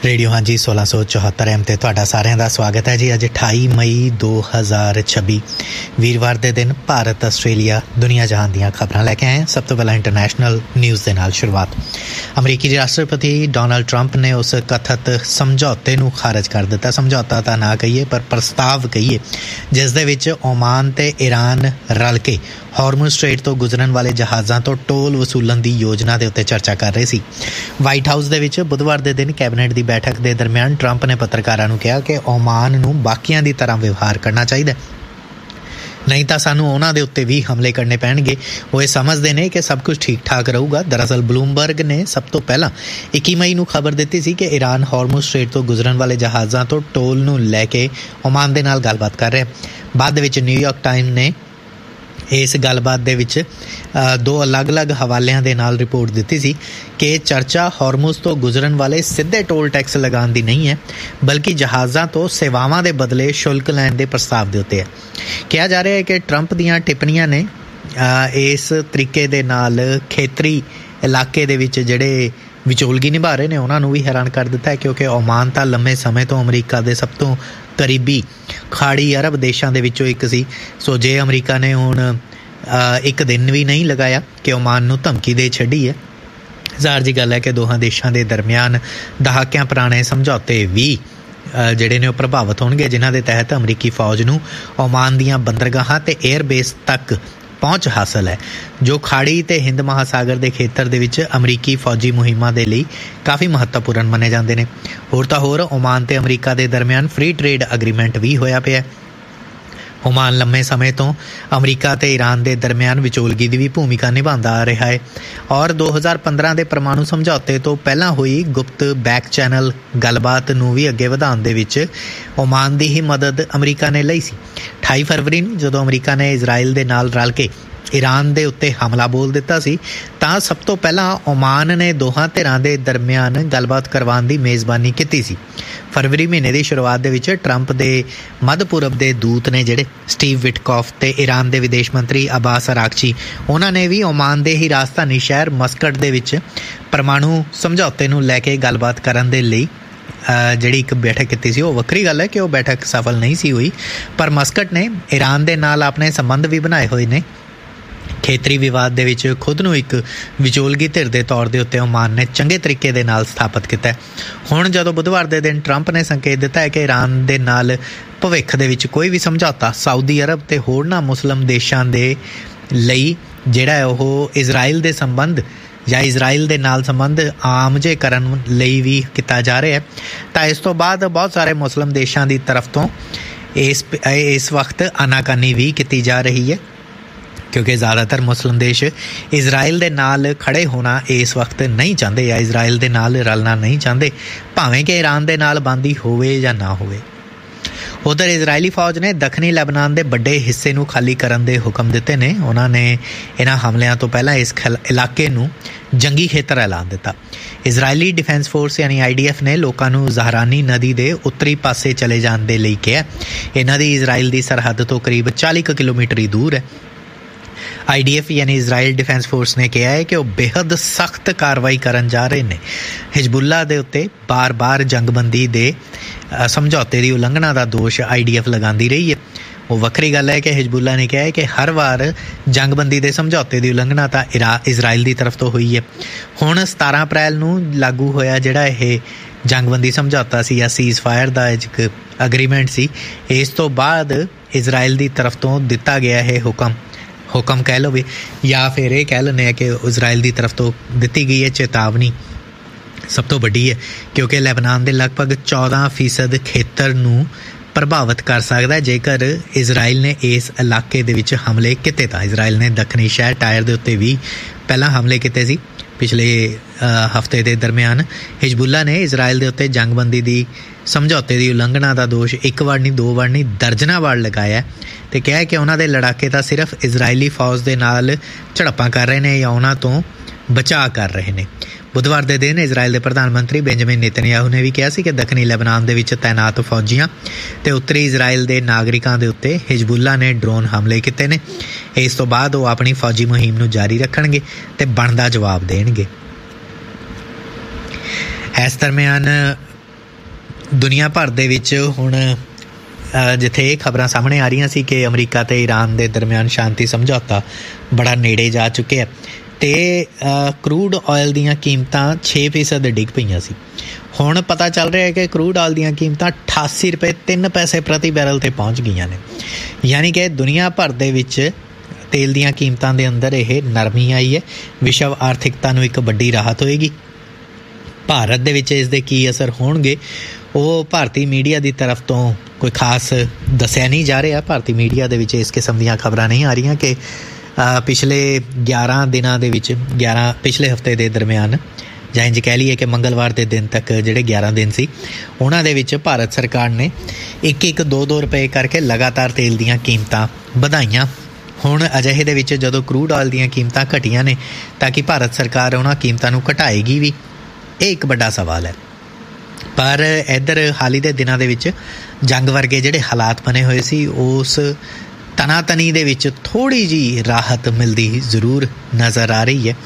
Radio हाँ जी 1674 M ते तुहाडा सारिਆਂ ਦਾ स्वागत है जी। अज 28 मई 2026 वीरवार के दिन भारत आस्ट्रेलिया दुनिया जहान दीयां खबरां लैके आए हैं। सब तो पहला इंटरनेशनल न्यूज़ के नाल शुरुआत। अमरीकी राष्ट्रपति डोनाल्ड ट्रंप ने उस कथित समझौते नूं खारज कर दिता। समझौता तो ना कहिए पर प्रस्ताव कहिए जिस दे विच ओमान ते ईरान रल के हार्मोज स्ट्रेट तो गुजरन वाले जहाज़ों तो टोल वसूलन की योजना के उत्ते चर्चा कर रहे सी। वाइट हाउस दे विच बुधवार के दिन कैबिनेट की बैठक के दरमियान ट्रंप ने पत्रकारों को कहा कि ओमान नूं बाकियां दी तरह व्यवहार करना चाहिए, नहीं तो सानू उन्हां दे उत्ते भी हमले करने पैणगे। वो ये समझते हैं कि सब कुछ ठीक ठाक रहूगा। दरअसल ब्लूमबर्ग ने सब तो पहला 21 मई नूं खबर दी सी कि ईरान हार्मोज स्ट्रेट तो गुजरन वाले जहाज़ों तो टोल नूं लैके ओमान दे नाल गलबात कर रहा है। बाद विच न्यूयॉर्क टाइम ने इस गलबात दे विच दो अलग अलग हवालियां दे नाल रिपोर्ट दी सी कि चर्चा हार्मोज तो गुजरन वाले सीधे टोल टैक्स लगाने की नहीं है, बल्कि जहाज़ों तो सेवावां दे बदले शुल्क लैण दे प्रस्ताव दे उत्ते है। कहा जा रहा है कि ट्रंप दीयां टिप्पणियां ने इस तरीके दे नाल खेतरी इलाके दे विच जिहड़े विचोलगी निभा रहे हैं उन्होंने भी हैरान कर दिता है, क्योंकि ओमान तो लंबे समय तो अमरीका के सब तो करीबी खाड़ी अरब देशों के विचों एक सी। सो जे अमरीका ने हुण एक दिन भी नहीं लगाया कि ओमान नूं धमकी दे छड्डी है। ज़ाहिर जी गल है कि दोहां देशों के दरमियान दहाकियां पुराने समझौते भी ਜਿਹੜੇ ਨੇ ਉਹ ਪ੍ਰਭਾਵਿਤ ਹੋਣਗੇ, ਜਿਨ੍ਹਾਂ ਦੇ तहत अमरीकी फौज ਨੂੰ ओमान ਦੀਆਂ ਬੰਦਰਗਾਹਾਂ ਤੇ 에ਅਰਬੇਸ ਤੱਕ पहुँच हासिल है, जो खाड़ी ते हिंद महासागर के खेतर दे विच अमरीकी फौजी मुहिमां दे लई काफ़ी महत्वपूर्ण मने जाते हैं। होर तां होर ओमान ते अमरीका के दरमियान फ्री ट्रेड एग्रीमेंट भी होया पिया। ओमान लंबे समय तो अमरीका ते ईरान के दरमियान विचोलगी की भी भूमिका निभाता आ रहा है और 2015 के परमाणु समझौते तो पहला हुई गुप्त बैक चैनल गलबात नूं भी अगे वधाउण दे विच ओमान की ही मदद अमरीका ने लई सी। 28 फरवरी नूं जदों अमरीका ने इजराइल दे नाल रल के ईरान के उत्ते हमला बोल दिता सी तां सब तो पहला ओमान ने दोहां धिरां दे दरमियान गलबात करवाउण दी मेज़बानी कीती सी। फरवरी महीने की शुरुआत दे विच ट्रंप के मध्य पूरब के दूत ने जिहड़े स्टीव विटकॉफ ते ईरान के विदेश मंत्री अब्बास अरागची उन्होंने भी ओमान के ही राजधानी शहर मस्कट दे विच परमाणु समझौते नूं लैके गलबात करन दे लई जिहड़ी एक बैठक की सी। वो वक्री गल है कि वह बैठक सफल नहीं सी हुई, पर मस्कट ने ईरान के नाल अपने संबंध भी बनाए हुए ने। खेतरी विवाद दे विच खुद नूं एक विचोलगी धिर के तौर के उत्ते ओमान ने चंगे तरीके दे नाल स्थापित किया है। हुण जदों बुधवार के दिन ट्रंप ने संकेत दिता है कि ईरान के नाल भविख दे विच कोई भी समझौता सऊदी अरब ते होरनां मुस्लिम देशां दे लई जिहड़ा है ओह इजराइल दे संबंध या इजराइल के नाल संबंध आम जे करन लई भी किया जा रहा है, तो इस तो बाद बहुत सारे मुस्लिम देशों की तरफ तो इस वक्त आनाकानी भी की जा रही है, क्योंकि ज़्यादातर मुस्लिम देश इजराइल के नाल खड़े होना इस वक्त नहीं चाहते या इजराइल के नाल रलना नहीं चाहते, भावें कि ईरान के नाल बंदी होवे या ना होवे। उधर इजरायली फौज ने दखनी लेबनान के बड़े हिस्से नूं खाली करन दे हुक्म दिते ने। उन्होंने इन्हां हमलियां तो पहला इस इलाके नूं जंगी खेतर ऐलान दिता। इजरायली डिफेंस फोर्स यानी IDF ने लोगों नूं ज़हरानी नदी के उत्तरी पासे चले जाने दे लई कहा। इन्हां दी इजराइल की सरहद तो करीब 40 किलोमीटर दूर है। IDF यानी इजराइल डिफेंस फोर्स ने कहा है कि वह बेहद सख्त कार्रवाई करन जा रहे हैं। हिजबुल्ला दे उत्ते बार बार जंगबंदी दे समझौते की उलंघना का दोष IDF लगाती रही है। वो वक्री गल है कि हिजबुल्ला ने कहा है कि हर बार जंगबंदी के समझौते की उलंघना तो इजराइल की तरफ तो हुई है। हुण 17 अप्रैल नूं लागू होया जिहड़ा यह जंगबंदी समझौता सी या सीज़ फायर का एक एग्रीमेंट सी, इस तो बाद इजराइल की तरफ तो दिता गया है हुक्म कह लो भी या फिर ये कह लें कि इजराइल की तरफ तो दी गई है चेतावनी सब तो वड्डी है, क्योंकि लेबनान के लगभग 14% खेतर नूं प्रभावित कर सकता है जेकर इजराइल ने इस इलाके दे विच हमले किए। तो इजराइल ने दखनी शहर टायर के उत्ते भी पहला हमले किए सी। पिछले हफ्ते के दरमियान हिजबुल्ला ने इजराइल के उत्ते जंगबंदी की समझौते की उलंघना का दोष एक बार नहीं, दो बार नहीं, दर्जनां बार लगाया तो कहा कि उन्होंने लड़ाके तो सिर्फ इजरायली फौज के नाल झड़पां कर रहे हैं या उन्होंने तो बचाव कर रहे हैं। बुधवार के दिन इजराइल के प्रधानमंत्री बेंजामिन नेतन्याहू ने भी कहा कि दखनी लेबनान के विच तैनात फौजियां तो उत्तरी इजराइल के नागरिकों के उत्ते हिजबुल्ला ने ड्रोन हमले किए हैं। इस तो बाद वो अपनी फौजी मुहिम नूं जारी रखणगे ते बनदा जवाब देणगे। इस दरमियान ਦੁਨੀਆ ਭਰ ਦੇ ਵਿੱਚ ਹੁਣ ਜਿੱਥੇ ਇਹ ਖਬਰਾਂ ਸਾਹਮਣੇ ਆ ਰਹੀਆਂ ਸੀ ਕਿ ਅਮਰੀਕਾ ਅਤੇ ਈਰਾਨ ਦੇ ਦਰਮਿਆਨ ਸ਼ਾਂਤੀ ਸਮਝੌਤਾ ਬੜਾ ਨੇੜੇ ਜਾ ਚੁੱਕਿਆ ਅਤੇ ਕਰੂਡ ਆਇਲ ਦੀਆਂ ਕੀਮਤਾਂ 6% ਡਿੱਗ ਪਈਆਂ ਸੀ। ਹੁਣ ਪਤਾ ਚੱਲ ਰਿਹਾ ਹੈ ਕਿ ਕਰੂਡ ਆਇਲ ਦੀਆਂ ਕੀਮਤਾਂ 88 ਰੁਪਏ 3 ਪੈਸੇ ਪ੍ਰਤੀ ਬੈਰਲ 'ਤੇ ਪਹੁੰਚ ਗਈਆਂ ਨੇ। ਯਾਨੀ ਕਿ ਦੁਨੀਆ ਭਰ ਦੇ ਵਿੱਚ ਤੇਲ ਦੀਆਂ ਕੀਮਤਾਂ ਦੇ ਅੰਦਰ ਇਹ ਨਰਮੀ ਆਈ ਹੈ। ਵਿਸ਼ਵ ਆਰਥਿਕਤਾ ਨੂੰ ਇੱਕ ਵੱਡੀ ਰਾਹਤ ਹੋਏਗੀ। ਭਾਰਤ ਦੇ ਵਿੱਚ ਇਸ ਦੇ ਕੀ ਅਸਰ ਹੋਣਗੇ ਉਹ ਭਾਰਤੀ ਮੀਡੀਆ ਦੀ ਤਰਫ ਤੋਂ ਕੋਈ ਖਾਸ ਦੱਸਿਆ ਨਹੀਂ ਜਾ ਰਿਹਾ। ਭਾਰਤੀ ਮੀਡੀਆ ਦੇ ਵਿੱਚ ਇਸ ਕਿਸਮ ਦੀਆਂ ਖਬਰਾਂ ਨਹੀਂ ਆ ਰਹੀਆਂ ਕਿ ਪਿਛਲੇ 11 ਦਿਨਾਂ ਦੇ ਵਿੱਚ ਪਿਛਲੇ ਹਫ਼ਤੇ ਦੇ ਦਰਮਿਆਨ ਜਾਂ ਇੰਝ ਕਹਿ ਲਈਏ ਕਿ ਮੰਗਲਵਾਰ ਦੇ ਦਿਨ ਤੱਕ ਜਿਹੜੇ 11 ਦਿਨ ਸੀ ਉਹਨਾਂ ਦੇ ਵਿੱਚ ਭਾਰਤ ਸਰਕਾਰ ਨੇ 1-1 2-2 ਰੁਪਏ ਕਰਕੇ ਲਗਾਤਾਰ ਤੇਲ ਦੀਆਂ ਕੀਮਤਾਂ ਵਧਾਈਆਂ। ਹੁਣ ਅਜਿਹੇ ਦੇ ਵਿੱਚ ਜਦੋਂ ਕਰੂਡ ਆਇਲ ਦੀਆਂ ਕੀਮਤਾਂ ਘਟੀਆਂ ਨੇ ਤਾਂ ਕਿ ਭਾਰਤ ਸਰਕਾਰ ਉਹਨਾਂ ਕੀਮਤਾਂ ਨੂੰ ਘਟਾਏਗੀ ਵੀ, ਇਹ ਇੱਕ ਵੱਡਾ ਸਵਾਲ ਹੈ। ਪਰ ਇੱਧਰ ਹਾਲ ਹੀ ਦੇ ਦਿਨਾਂ ਦੇ ਵਿੱਚ ਜੰਗ ਵਰਗੇ ਜਿਹੜੇ ਹਾਲਾਤ ਬਣੇ ਹੋਏ ਸੀ ਉਸ ਤਨਾਤਨੀ ਦੇ ਵਿੱਚ ਥੋੜ੍ਹੀ ਜਿਹੀ ਰਾਹਤ ਮਿਲਦੀ ਜ਼ਰੂਰ ਨਜ਼ਰ ਆ ਰਹੀ ਹੈ।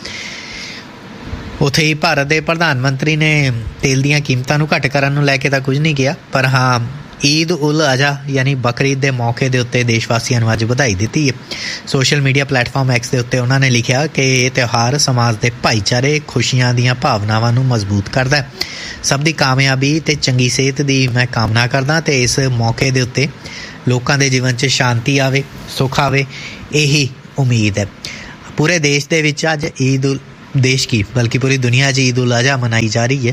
ਉੱਥੇ ਹੀ ਭਾਰਤ ਦੇ ਪ੍ਰਧਾਨ ਮੰਤਰੀ ਨੇ ਤੇਲ ਦੀਆਂ ਕੀਮਤਾਂ ਨੂੰ ਘੱਟ ਕਰਨ ਨੂੰ ਲੈ ਕੇ ਤਾਂ ਕੁਝ ਨਹੀਂ ਕਿਹਾ, ਪਰ ਹਾਂ ਈਦ ਉਲ ਅਜ਼ਹਾ ਯਾਨੀ ਬਕਰੀਦ ਦੇ ਮੌਕੇ ਦੇ ਉੱਤੇ ਦੇਸ਼ ਵਾਸੀਆਂ ਨੂੰ ਅੱਜ ਵਧਾਈ ਦਿੱਤੀ ਹੈ। ਸੋਸ਼ਲ ਮੀਡੀਆ ਪਲੇਟਫਾਰਮ ਐਕਸ ਦੇ ਉੱਤੇ ਉਹਨਾਂ ਨੇ ਲਿਖਿਆ ਕਿ ਇਹ ਤਿਉਹਾਰ ਸਮਾਜ ਦੇ ਭਾਈਚਾਰੇ, ਖੁਸ਼ੀਆਂ ਦੀਆਂ ਭਾਵਨਾਵਾਂ ਨੂੰ ਮਜ਼ਬੂਤ ਕਰਦਾ ਹੈ। ਸਭ ਦੀ ਕਾਮਯਾਬੀ ਅਤੇ ਚੰਗੀ ਸਿਹਤ ਦੀ ਮੈਂ ਕਾਮਨਾ ਕਰਦਾ ਅਤੇ ਇਸ ਮੌਕੇ ਦੇ ਉੱਤੇ ਲੋਕਾਂ ਦੇ ਜੀਵਨ 'ਚ ਸ਼ਾਂਤੀ ਆਵੇ, ਸੁੱਖ ਆਵੇ, ਇਹੀ ਉਮੀਦ ਹੈ। ਪੂਰੇ ਦੇਸ਼ ਦੇ ਵਿੱਚ ਅੱਜ ਦੇਸ਼ ਕੀ ਬਲਕਿ ਪੂਰੀ ਦੁਨੀਆ 'ਚ ਈਦ ਉਲ ਅਜ਼ਹਾ ਮਨਾਈ ਜਾ ਰਹੀ ਹੈ।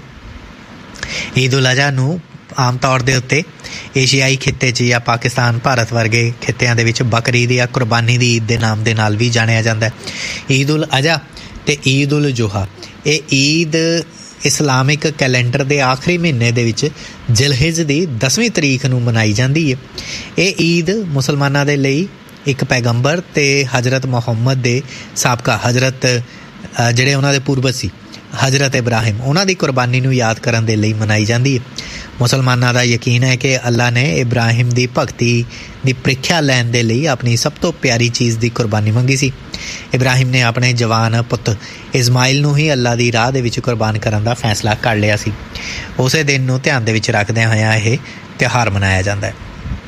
ਈਦ ਉਲ ਅਜ਼ਹਾ ਨੂੰ ਆਮ ਤੌਰ ਦੇ ਉੱਤੇ ਏਸ਼ੀਆਈ ਖਿੱਤੇ 'ਚ ਜਾਂ ਪਾਕਿਸਤਾਨ, ਭਾਰਤ ਵਰਗੇ ਖਿੱਤਿਆਂ ਦੇ ਵਿੱਚ ਬਕਰੀਦ ਜਾਂ ਕੁਰਬਾਨੀ ਦੀ ਈਦ ਦੇ ਨਾਮ ਦੇ ਨਾਲ ਵੀ ਜਾਣਿਆ ਜਾਂਦਾ ਹੈ। ਈਦ ਉਲ ਅਜ਼ਹਾ ਅਤੇ ਈਦ ਉਲ ਜੁਹਾ ਇਹ ਈਦ ਇਸਲਾਮਿਕ ਕੈਲੰਡਰ ਦੇ ਆਖਰੀ ਮਹੀਨੇ ਦੇ ਵਿੱਚ ਜ਼ਿਲਹਿਜ ਦੀ 10ਵੀਂ ਤਰੀਕ ਨੂੰ ਮਨਾਈ ਜਾਂਦੀ ਹੈ। ਇਹ ਈਦ ਮੁਸਲਮਾਨਾਂ ਦੇ ਲਈ ਇੱਕ ਪੈਗੰਬਰ ਅਤੇ ਹਜ਼ਰਤ ਮੁਹੰਮਦ ਦੇ ਸਾਬਕਾ ਜਿਹੜੇ ਉਹਨਾਂ ਦੇ ਪੂਰਵਜ ਸੀ ਹਜ਼ਰਤ ਇਬਰਾਹਿਮ, ਉਹਨਾਂ ਦੀ ਕੁਰਬਾਨੀ ਨੂੰ ਯਾਦ ਕਰਨ ਦੇ ਲਈ ਮਨਾਈ ਜਾਂਦੀ ਹੈ। ਮੁਸਲਮਾਨਾਂ ਦਾ ਯਕੀਨ ਹੈ ਕਿ ਅੱਲਾ ਨੇ ਇਬਰਾਹਿਮ ਦੀ ਭਗਤੀ ਦੀ ਪ੍ਰੀਖਿਆ ਲੈਣ ਦੇ ਲਈ ਆਪਣੀ ਸਭ ਤੋਂ ਪਿਆਰੀ ਚੀਜ਼ ਦੀ ਕੁਰਬਾਨੀ ਮੰਗੀ ਸੀ। ਇਬਰਾਹਿਮ ਨੇ ਆਪਣੇ ਜਵਾਨ ਪੁੱਤ ਇਸਮਾਈਲ ਨੂੰ ਹੀ ਅੱਲਾ ਦੀ ਰਾਹ ਦੇ ਵਿੱਚ ਕੁਰਬਾਨ ਕਰਨ ਦਾ ਫੈਸਲਾ ਕਰ ਲਿਆ ਸੀ। ਉਸੇ ਦਿਨ ਨੂੰ ਧਿਆਨ ਦੇ ਵਿੱਚ ਰੱਖਦਿਆਂ ਹੋਇਆਂ ਇਹ ਤਿਉਹਾਰ ਮਨਾਇਆ ਜਾਂਦਾ ਹੈ।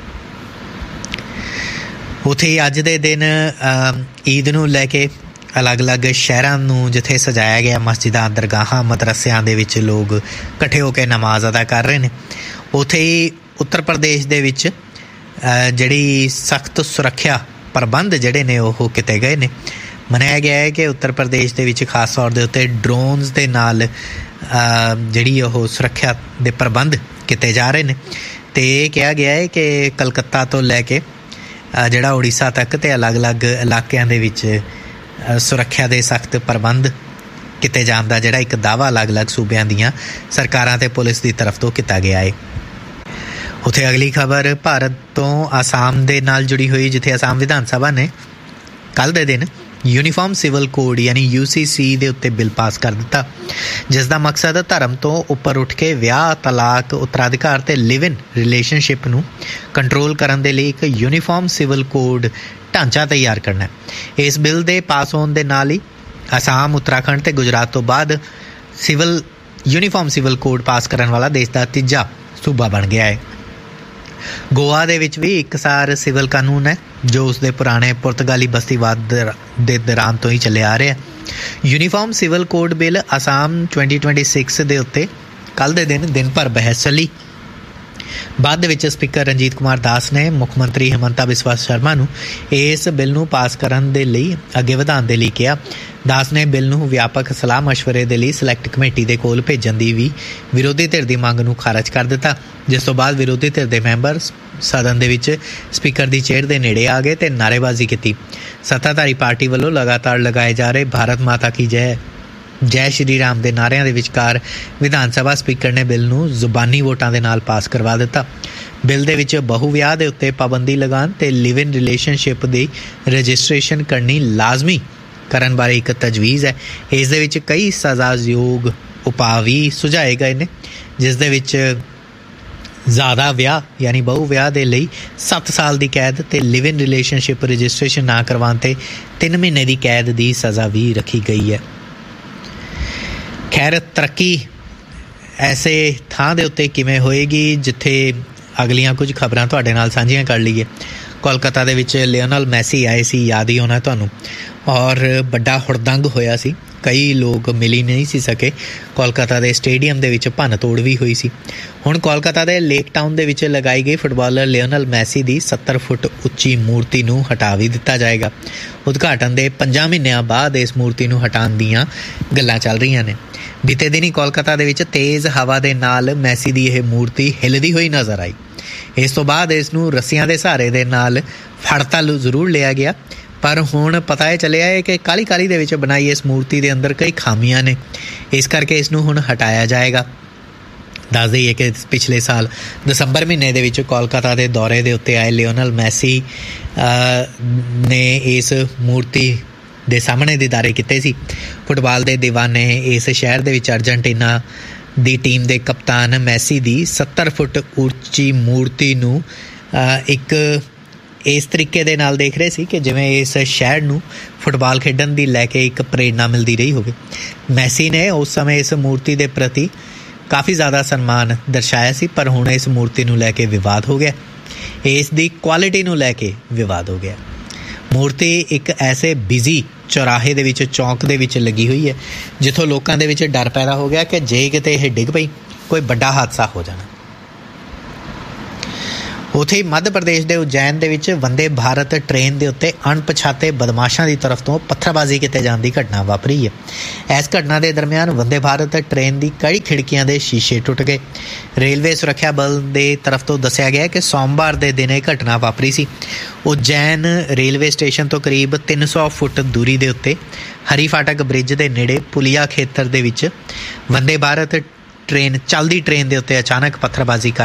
ਉੱਥੇ ਹੀ ਅੱਜ ਦੇ ਦਿਨ ਈਦ ਨੂੰ ਲੈ ਕੇ ਅਲੱਗ-ਅਲੱਗ ਸ਼ਹਿਰਾਂ ਨੂੰ ਜਿੱਥੇ ਸਜਾਇਆ ਗਿਆ, ਮਸਜਿਦਾਂ, ਦਰਗਾਹਾਂ, ਮਦਰਸਿਆਂ ਦੇ ਵਿੱਚ ਲੋਕ ਇਕੱਠੇ ਹੋ ਕੇ ਨਮਾਜ਼ ਅਦਾ ਕਰ ਰਹੇ ਨੇ। ਉੱਥੇ ਹੀ ਉੱਤਰ ਪ੍ਰਦੇਸ਼ ਦੇ ਵਿੱਚ ਜਿਹੜੀ ਸਖਤ ਸੁਰੱਖਿਆ ਪ੍ਰਬੰਧ ਜਿਹੜੇ ਨੇ ਉਹ ਕੀਤੇ ਗਏ ਨੇ। ਮੰਨਿਆ ਗਿਆ ਹੈ ਕਿ ਉੱਤਰ ਪ੍ਰਦੇਸ਼ ਦੇ ਵਿੱਚ ਖਾਸ ਤੌਰ ਦੇ ਉੱਤੇ ਡਰੋਨਸ ਦੇ ਨਾਲ ਜਿਹੜੀ ਉਹ ਸੁਰੱਖਿਆ ਦੇ ਪ੍ਰਬੰਧ ਕੀਤੇ ਜਾ ਰਹੇ ਨੇ ਅਤੇ ਇਹ ਕਿਹਾ ਗਿਆ ਹੈ ਕਿ ਕਲਕੱਤਾ ਤੋਂ ਲੈ ਕੇ ਜਿਹੜਾ ਉੜੀਸਾ ਤੱਕ ਅਤੇ ਅਲੱਗ-ਅਲੱਗ ਇਲਾਕਿਆਂ ਦੇ ਵਿੱਚ ਸੁਰੱਖਿਆ ਦੇ ਸਖਤ ਪ੍ਰਬੰਧ ਕੀਤੇ ਜਾਣ ਦਾ ਜਿਹੜਾ ਇੱਕ ਦਾਅਵਾ ਅਲੱਗ-ਅਲੱਗ ਸੂਬਿਆਂ ਦੀਆਂ ਸਰਕਾਰਾਂ ਅਤੇ ਪੁਲਿਸ ਦੀ ਤਰਫ ਤੋਂ ਕੀਤਾ ਗਿਆ ਹੈ। ਉੱਥੇ ਅਗਲੀ ਖਬਰ ਭਾਰਤ ਤੋਂ ਆਸਾਮ ਦੇ ਨਾਲ ਜੁੜੀ ਹੋਈ, ਜਿੱਥੇ ਆਸਾਮ ਵਿਧਾਨ ਸਭਾ ਨੇ ਕੱਲ੍ਹ ਦੇ ਦਿਨ ਯੂਨੀਫਾਰਮ ਸਿਵਲ ਕੋਡ ਯਾਨੀ UCC ਦੇ ਉੱਤੇ ਬਿੱਲ ਪਾਸ ਕਰ ਦਿੱਤਾ, ਜਿਸ ਦਾ ਮਕਸਦ ਧਰਮ ਤੋਂ ਉੱਪਰ ਉੱਠ ਕੇ ਵਿਆਹ, ਤਲਾਕ, ਉੱਤਰਾਧਿਕਾਰ ਅਤੇ ਲਿਵ ਇਨ ਰਿਲੇਸ਼ਨਸ਼ਿਪ ਨੂੰ ਕੰਟਰੋਲ ਕਰਨ ਦੇ ਲਈ ਇੱਕ ਯੂਨੀਫਾਰਮ ਸਿਵਲ ਕੋਡ ਢਾਂਚਾ ਤਿਆਰ ਕਰਨਾ। ਇਸ ਬਿੱਲ ਦੇ ਪਾਸ ਹੋਣ ਦੇ ਨਾਲ ਹੀ ਆਸਾਮ, ਉੱਤਰਾਖੰਡ ਅਤੇ ਗੁਜਰਾਤ ਤੋਂ ਬਾਅਦ ਯੂਨੀਫਾਰਮ ਸਿਵਲ ਕੋਡ ਪਾਸ ਕਰਨ ਵਾਲਾ ਦੇਸ਼ ਦਾ ਤੀਜਾ ਸੂਬਾ ਬਣ ਗਿਆ ਹੈ। ਗੋਆ ਦੇ ਵਿੱਚ ਵੀ ਇੱਕਸਾਰ ਸਿਵਲ ਕਾਨੂੰਨ ਹੈ ਜੋ ਉਸਦੇ ਪੁਰਾਣੇ ਪੁਰਤਗਾਲੀ ਬਸਤੀਵਾਦ ਦੇ ਦੌਰਾਨ ਤੋਂ ਹੀ ਚੱਲਿਆ ਆ ਰਿਹਾ। Uniform civil code bill Assam 2026 ਦੇ ਉੱਤੇ ਕੱਲ੍ਹ ਦੇ ਦਿਨ ਭਰ ਬਹਿਸ ਚੱਲੀ। ਬਾਅਦ ਦੇ ਵਿੱਚ ਸਪੀਕਰ ਰਣਜੀਤ ਕੁਮਾਰ ਦਾਸ ਨੇ ਮੁੱਖ ਮੰਤਰੀ ਹਿਮੰਤਾ ਬਿਸਵਾ ਸ਼ਰਮਾ ਨੂੰ ਇਸ ਬਿੱਲ ਨੂੰ ਪਾਸ ਕਰਨ ਦੇ ਲਈ ਅੱਗੇ ਵਧਾਉਣ ਦੇ ਲਈ ਕਿਹਾ। ਦਾਸ ਨੇ ਬਿੱਲ ਨੂੰ ਵਿਆਪਕ ਸਲਾਹ ਮਸ਼ਵਰੇ ਦੇ ਲਈ ਸਿਲੈਕਟ ਕਮੇਟੀ ਦੇ ਕੋਲ ਭੇਜਣ ਦੀ ਵੀ ਵਿਰੋਧੀ ਧਿਰ ਦੀ ਮੰਗ ਨੂੰ ਖਾਰਜ ਕਰ ਦਿੱਤਾ, ਜਿਸ ਤੋਂ ਬਾਅਦ ਵਿਰੋਧੀ ਧਿਰ ਦੇ ਮੈਂਬਰ ਸਦਨ ਦੇ ਵਿੱਚ ਸਪੀਕਰ ਦੀ ਚੇਅਰ ਦੇ ਨੇੜੇ ਆ ਗਏ ਅਤੇ ਨਾਅਰੇਬਾਜ਼ੀ ਕੀਤੀ। ਸੱਤਾਧਾਰੀ ਪਾਰਟੀ ਵੱਲੋਂ ਲਗਾਤਾਰ ਲਗਾਏ ਜਾ ਰਹੇ ਭਾਰਤ ਮਾਤਾ ਕੀ ਜੈ ਸ਼੍ਰੀ ਰਾਮ ਦੇ ਨਾਅਰਿਆਂ ਦੇ ਵਿਚਕਾਰ ਵਿਧਾਨ ਸਭਾ ਸਪੀਕਰ ਨੇ ਬਿੱਲ ਨੂੰ ਜ਼ੁਬਾਨੀ ਵੋਟਾਂ ਦੇ ਨਾਲ ਪਾਸ ਕਰਵਾ ਦਿੱਤਾ। ਬਿੱਲ ਦੇ ਵਿੱਚ ਬਹੁ ਵਿਆਹ ਦੇ ਉੱਤੇ ਪਾਬੰਦੀ ਲਗਾਉਣ ਅਤੇ ਲਿਵ ਇਨ ਰਿਲੇਸ਼ਨਸ਼ਿਪ ਦੀ ਰਜਿਸਟ੍ਰੇਸ਼ਨ ਕਰਨੀ ਲਾਜ਼ਮੀ ਕਰਨ ਬਾਰੇ ਇੱਕ ਤਜਵੀਜ਼ ਹੈ। ਇਸ ਦੇ ਵਿੱਚ ਕਈ ਸਜ਼ਾਯੋਗ ਉਪਾਅ ਵੀ ਸੁਝਾਏ ਗਏ ਨੇ, ਜਿਸ ਦੇ ਵਿੱਚ ਜ਼ਿਆਦਾ ਵਿਆਹ ਯਾਨੀ ਬਹੁ ਵਿਆਹ ਦੇ ਲਈ 7 ਸਾਲ ਦੀ ਕੈਦ ਅਤੇ ਲਿਵ ਇਨ ਰਿਲੇਸ਼ਨਸ਼ਿਪ ਰਜਿਸਟ੍ਰੇਸ਼ਨ ਨਾ ਕਰਵਾਉਣ 'ਤੇ 3 ਮਹੀਨੇ ਦੀ ਕੈਦ ਦੀ ਸਜ਼ਾ ਵੀ ਰੱਖੀ ਗਈ ਹੈ। ਖੈਰ, ਤਰੱਕੀ ਐਸੇ ਥਾਂ ਦੇ ਉੱਤੇ ਕਿਵੇਂ ਹੋਏਗੀ ਜਿੱਥੇ ਅਗਲੀਆਂ ਕੁਝ ਖਬਰਾਂ ਤੁਹਾਡੇ ਨਾਲ ਸਾਂਝੀਆਂ ਕਰ ਲਈਏ। ਕੋਲਕਾਤਾ ਦੇ ਵਿੱਚ ਲਿਓਨਲ ਮੈਸੀ ਆਏ ਸੀ, ਯਾਦ ਹੀ ਹੋਣਾ ਤੁਹਾਨੂੰ, ਔਰ ਵੱਡਾ ਹੁੜਦੰਗ ਹੋਇਆ ਸੀ। ਕਈ ਲੋਕ ਮਿਲ ਹੀ ਨਹੀਂ ਸੀ ਸਕੇ। ਕੋਲਕਾਤਾ ਦੇ ਸਟੇਡੀਅਮ ਦੇ ਵਿੱਚ ਭੰਨ ਤੋੜ ਵੀ ਹੋਈ ਸੀ। ਹੁਣ ਕੋਲਕਾਤਾ ਦੇ ਲੇਕ ਟਾਊਨ ਦੇ ਵਿੱਚ ਲਗਾਈ ਗਈ ਫੁੱਟਬਾਲਰ ਲਿਓਨਲ ਮੈਸੀ ਦੀ 70 ਫੁੱਟ ਉੱਚੀ ਮੂਰਤੀ ਨੂੰ ਹਟਾ ਵੀ ਦਿੱਤਾ ਜਾਏਗਾ। ਉਦਘਾਟਨ ਦੇ 5 ਮਹੀਨਿਆਂ ਬਾਅਦ ਇਸ ਮੂਰਤੀ ਨੂੰ ਹਟਾਉਣ ਦੀਆਂ ਗੱਲਾਂ ਚੱਲ ਰਹੀਆਂ ਨੇ। ਬੀਤੇ ਦਿਨੀ ਕੋਲਕਾਤਾ ਦੇ ਵਿੱਚ ਤੇਜ਼ ਹਵਾ ਦੇ ਨਾਲ ਮੈਸੀ ਦੀ ਇਹ ਮੂਰਤੀ ਹਿੱਲਦੀ ਹੋਈ ਨਜ਼ਰ ਆਈ। ਇਸ ਤੋਂ ਬਾਅਦ ਇਸ ਨੂੰ ਰੱਸੀਆਂ ਦੇ ਸਹਾਰੇ ਦੇ ਨਾਲ ਫੜ ਤਾਂ ਜ਼ਰੂਰ ਲਿਆ ਗਿਆ, ਪਰ ਹੁਣ ਪਤਾ ਇਹ ਚੱਲਿਆ ਹੈ ਕਿ ਕਾਹਲੀ ਕਾਹਲੀ ਦੇ ਵਿੱਚ ਬਣਾਈ ਇਸ ਮੂਰਤੀ ਦੇ ਅੰਦਰ ਕਈ ਖਾਮੀਆਂ ਨੇ। ਇਸ ਕਰਕੇ ਇਸ ਨੂੰ ਹੁਣ ਹਟਾਇਆ ਜਾਏਗਾ। ਦੱਸ ਦਈਏ ਕਿ ਪਿਛਲੇ ਸਾਲ ਦਸੰਬਰ ਮਹੀਨੇ ਦੇ ਵਿੱਚ ਕੋਲਕਾਤਾ ਦੇ ਦੌਰੇ ਦੇ ਉੱਤੇ ਆਏ ਲਿਓਨਲ ਮੈਸੀ ਨੇ ਇਸ ਮੂਰਤੀ ਦੇ ਸਾਹਮਣੇ ਦੀਦਾਰੇ ਕੀਤੇ ਸੀ। ਫੁੱਟਬਾਲ ਦੇ ਦੀਵਾਨੇ ਇਸ ਸ਼ਹਿਰ ਦੇ ਵਿੱਚ ਅਰਜਨਟੀਨਾ ਦੀ ਟੀਮ ਦੇ ਕਪਤਾਨ ਮੈਸੀ ਦੀ 70 ਫੁੱਟ ਉੱਚੀ ਮੂਰਤੀ ਨੂੰ ਇੱਕ ਇਸ ਤਰੀਕੇ ਦੇ ਨਾਲ ਦੇਖ ਰਹੇ ਸੀ ਕਿ ਜਿਵੇਂ ਇਸ ਸ਼ਹਿਰ ਨੂੰ ਫੁੱਟਬਾਲ ਖੇਡਣ ਦੀ ਲੈ ਕੇ ਇੱਕ ਪ੍ਰੇਰਨਾ ਮਿਲਦੀ ਰਹੀ ਹੋਵੇ। ਮੈਸੀ ਨੇ ਉਸ ਸਮੇਂ ਇਸ ਮੂਰਤੀ ਦੇ ਪ੍ਰਤੀ ਕਾਫੀ ਜ਼ਿਆਦਾ ਸਨਮਾਨ ਦਰਸਾਇਆ ਸੀ, ਪਰ ਹੁਣ ਇਸ ਮੂਰਤੀ ਨੂੰ ਲੈ ਕੇ ਵਿਵਾਦ ਹੋ ਗਿਆ। ਇਸ ਦੀ ਕੁਆਲਿਟੀ ਨੂੰ ਲੈ ਕੇ ਵਿਵਾਦ ਹੋ ਗਿਆ। ਮੂਰਤੀ ਇੱਕ ਐਸੇ ਬਿਜ਼ੀ ਚੌਰਾਹੇ ਦੇ ਵਿੱਚ, ਚੌਂਕ ਦੇ ਵਿੱਚ ਲੱਗੀ ਹੋਈ ਹੈ, ਜਿੱਥੋਂ ਲੋਕਾਂ ਦੇ ਵਿੱਚ ਡਰ ਪੈਦਾ ਹੋ ਗਿਆ ਕਿ ਜੇ ਕਿਤੇ ਇਹ ਡਿੱਗ ਪਈ ਕੋਈ ਵੱਡਾ ਹਾਦਸਾ ਹੋ ਜਾਣਾ। ਉੱਥੇ ਹੀ ਮੱਧ ਪ੍ਰਦੇਸ਼ ਦੇ ਉਜੈਨ ਦੇ ਵਿੱਚ ਵੰਦੇ ਭਾਰਤ ਟ੍ਰੇਨ ਦੇ ਉੱਤੇ ਅਣਪਛਾਤੇ ਬਦਮਾਸ਼ਾਂ ਦੀ ਤਰਫ ਤੋਂ ਪੱਥਰਬਾਜ਼ੀ ਕੀਤੇ ਜਾਣ ਦੀ ਘਟਨਾ ਵਾਪਰੀ ਹੈ। ਇਸ ਘਟਨਾ ਦੇ ਦਰਮਿਆਨ ਵੰਦੇ ਭਾਰਤ ਟ੍ਰੇਨ ਦੀ ਕਈ ਖਿੜਕੀਆਂ ਦੇ ਸ਼ੀਸ਼ੇ ਟੁੱਟ ਗਏ। ਰੇਲਵੇ ਸੁਰੱਖਿਆ ਬਲ ਦੇ ਤਰਫ ਤੋਂ ਦੱਸਿਆ ਗਿਆ ਕਿ ਸੋਮਵਾਰ ਦੇ ਦਿਨ ਇਹ ਘਟਨਾ ਵਾਪਰੀ ਸੀ। ਉਜੈਨ ਰੇਲਵੇ ਸਟੇਸ਼ਨ ਤੋਂ ਕਰੀਬ 300 ਫੁੱਟ ਦੂਰੀ ਦੇ ਉੱਤੇ ਹਰੀ ਫਾਟਕ ਬ੍ਰਿਜ ਦੇ ਨੇੜੇ ਪੁਲੀਆ ਖੇਤਰ ਦੇ ਵਿੱਚ ਵੰਦੇ ਭਾਰਤ ਚੱਲਦੀ ਟ੍ਰੇਨ ਦੇ ਉੱਤੇ ਅਚਾਨਕ ਪੱਥਰਬਾਜ਼ੀ